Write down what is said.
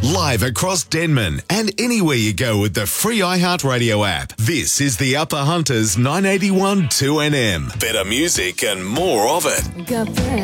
live across Denman and anywhere you go with the free iHeartRadio app. This is the Upper Hunters 981 2NM. Better music and more of it. Got that